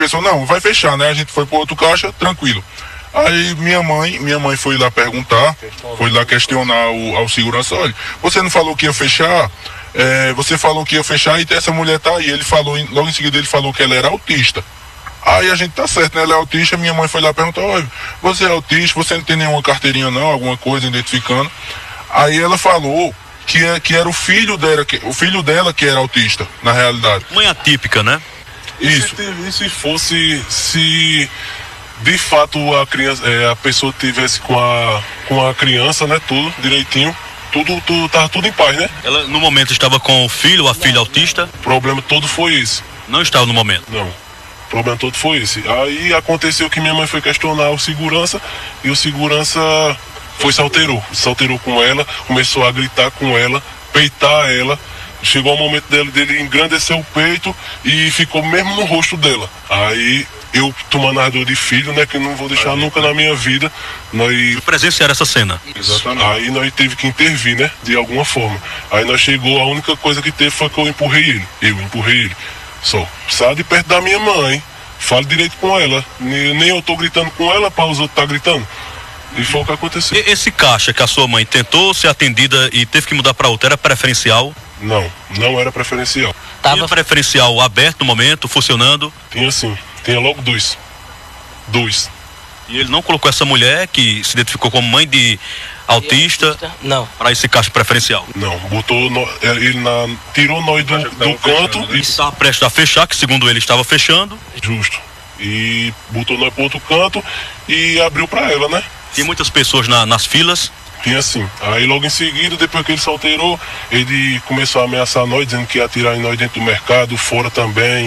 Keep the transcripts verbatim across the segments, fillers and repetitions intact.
Pensou, não, vai fechar, né? A gente foi pro outro caixa, tranquilo. Aí minha mãe, minha mãe foi lá perguntar, foi lá questionar o, ao segurança, olha, você não falou que ia fechar? É, você falou que ia fechar e essa mulher tá aí. Ele falou, logo em seguida ele falou que ela era autista. Aí a gente tá certo, né? Ela é autista, minha mãe foi lá perguntar, olha, você é autista, você não tem nenhuma carteirinha não, alguma coisa identificando. Aí ela falou que, é, que era o filho dela, que, o filho dela que era autista, na realidade. Mãe atípica, né? Isso. E se fosse, se de fato a criança, é, a pessoa tivesse com a, com a criança, né, tudo direitinho, tudo, tudo, tava tudo em paz, né? Ela no momento estava com o filho, a filha autista? O problema todo foi esse. Não estava no momento? Não. O problema todo foi esse. Aí aconteceu que minha mãe foi questionar o segurança e o segurança foi se alterou, se alterou com ela, começou a gritar com ela, peitar ela. Chegou o momento dele, dele engrandecer o peito e ficou mesmo no rosto dela. Aí eu tomando a dor de filho, né, que não vou deixar nunca na minha vida, nós presenciar essa cena. Exatamente. Aí nós teve que intervir, né, de alguma forma. Aí nós chegou, a única coisa que teve foi que eu empurrei ele. Eu empurrei ele. Só, sai de perto da minha mãe, fale direito com ela. Nem eu tô gritando com ela para os outros tá gritando. E foi o que aconteceu. E esse caixa que a sua mãe tentou ser atendida e teve que mudar para outra, era preferencial? Não, não era preferencial. Tava... Tinha preferencial aberto no momento, funcionando? Tinha sim, tinha logo dois. Dois. E ele não colocou essa mulher que se identificou como mãe de autista, autista? Não. Para esse caixa preferencial? Não, botou, no, ele na, tirou nós do, do canto. Fechando, né? E está prestes a fechar, que segundo ele estava fechando. Justo. E botou nós para outro canto e abriu para ela, né? Tem muitas pessoas na, nas filas? Tinha sim. Aí logo em seguida, depois que ele se alterou, ele começou a ameaçar nós, dizendo que ia atirar em nós dentro do mercado, fora também.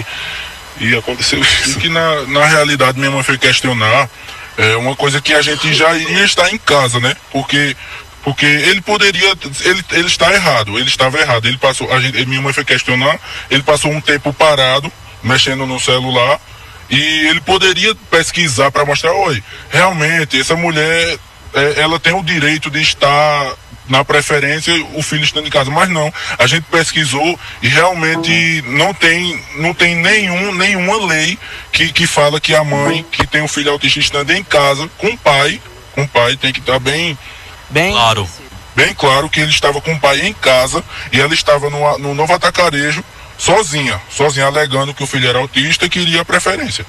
E aconteceu isso. E que na, na realidade minha mãe foi questionar é, uma coisa que a gente já iria estar em casa, né? Porque, porque ele poderia, ele, ele está errado, ele estava errado. Ele passou, a gente, minha mãe foi questionar, ele passou um tempo parado, mexendo no celular, e ele poderia pesquisar para mostrar, oi, realmente, essa mulher, é, ela tem o direito de estar na preferência, o filho estando em casa, mas não, a gente pesquisou e realmente não tem, não tem nenhum, nenhuma lei que, que fala que a mãe que tem um filho autista estando em casa com o pai, com o pai tem que estar bem, bem claro, bem claro que ele estava com o pai em casa e ela estava no, no Novo Atacarejo sozinha, sozinha alegando que o filho era autista e queria a preferência.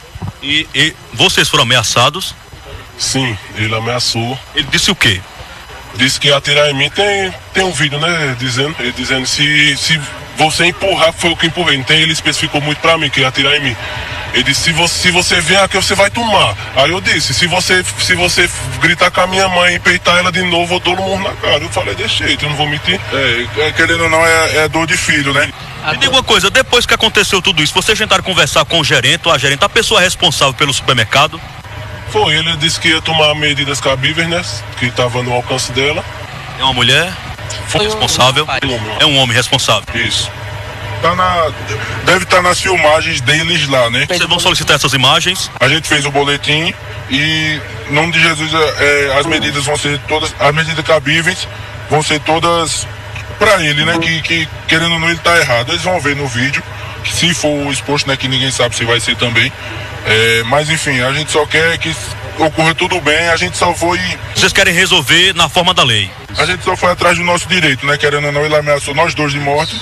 E, e vocês foram ameaçados? Sim, ele ameaçou. Ele disse o quê? Disse que ia atirar em mim, tem, tem um vídeo, né, dizendo, ele dizendo se, se você empurrar, foi o que empurrei, então ele especificou muito pra mim que ia atirar em mim. Ele disse, se você, se você vier aqui, você vai tomar. Aí eu disse, se você, se você gritar com a minha mãe e peitar ela de novo, eu dou um murro na cara. Eu falei, deixa jeito, eu não vou mentir. É, querendo ou não, é, é dor de filho, né? Me diga uma coisa, depois que aconteceu tudo isso, vocês tentaram conversar com o gerente ou a gerente, a pessoa responsável pelo supermercado? Foi, ele disse que ia tomar medidas cabíveis, né? Que estava no alcance dela. É uma mulher? Foi responsável? É um homem responsável. Isso. Tá na, deve estar tá nas filmagens deles lá, né? Vocês vão solicitar essas imagens? A gente fez o boletim e, em nome de Jesus, é, as medidas vão ser todas, as medidas cabíveis vão ser todas pra ele, né? Que, que querendo ou não, ele tá errado. Eles vão ver no vídeo, que se for exposto, né? Que ninguém sabe se vai ser também. É, mas enfim, a gente só quer que ocorra tudo bem, a gente só foi... Vocês querem resolver na forma da lei? A gente só foi atrás do nosso direito, né? Querendo ou não, ele ameaçou nós dois de morte.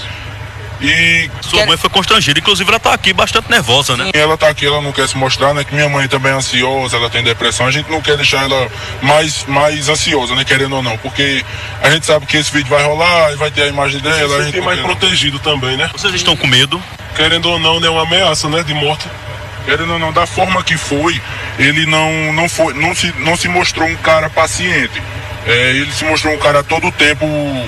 E... Sua mãe foi constrangida, inclusive ela tá aqui bastante nervosa, né? Ela tá aqui, ela não quer se mostrar, né? Que minha mãe também é ansiosa, ela tem depressão, a gente não quer deixar ela mais, mais ansiosa, né? Querendo ou não, porque a gente sabe que esse vídeo vai rolar e vai ter a imagem dela. A gente mais quer... protegido também, né? Vocês estão com medo? Querendo ou não, é uma ameaça, né? De morte. Querendo ou não, da forma que foi, ele não, não, foi, não, se, não se mostrou um cara paciente. É, ele se mostrou um cara todo o tempo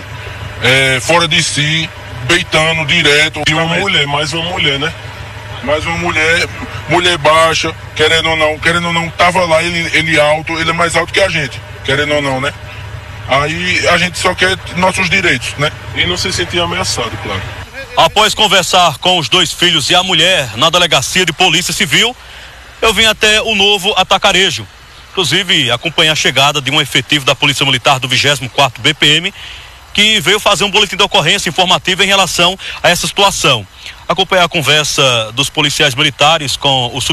é, fora de si, beitando direto. E uma mulher, mais uma mulher, né? Mais uma mulher, mulher baixa, querendo ou não, querendo ou não, tava lá, ele, ele alto, ele é mais alto que a gente, querendo ou não, né? Aí a gente só quer nossos direitos, né? E não se sentir ameaçado, claro. Após conversar com os dois filhos e a mulher na delegacia de polícia civil, eu vim até o Novo Atacarejo. Inclusive, acompanhei a chegada de um efetivo da Polícia Militar do vigésimo quarto B P M, que veio fazer um boletim de ocorrência informativo em relação a essa situação. Acompanhar a conversa dos policiais militares com o